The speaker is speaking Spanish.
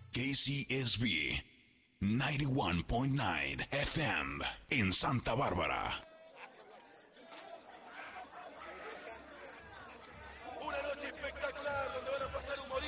KCSB 91.9 FM en Santa Bárbara. Una noche espectacular donde van a pasar un